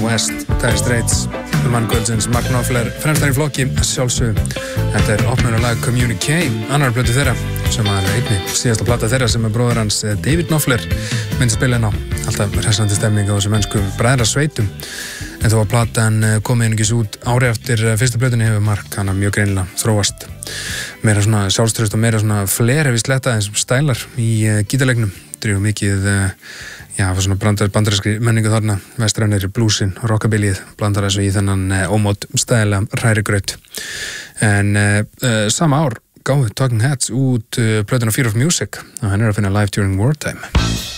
West, Dire Straits, mann kvöldsins, Mark Knopfler, fremstar í flokki, sjálfsög. Þetta opnunarlag Communique, annar plötu þeirra, sem var einni síðasta plata þeirra sem bróðir hans David Knopfler myndi spila inn á. Alltaf hressandi stemning á þessum mennsku bræðrasveitum. En þó að platan kom einungis út ári eftir fyrstu plötunni hefur Mark hana mjög greinilega þróast. Meira svona sjálfstraust og meira svona fleiri við sletta eins og stælar í gítarleiknum. Drífu mikið svona bandarískri menningu þarna, vestrænir bluesin, rockabillyð, blandar þessu í þennan ómót stæla hrærigraut. En sama ár gáfu Talking Heads út plötuna Fear of Music og hann að finna Live During Wartime.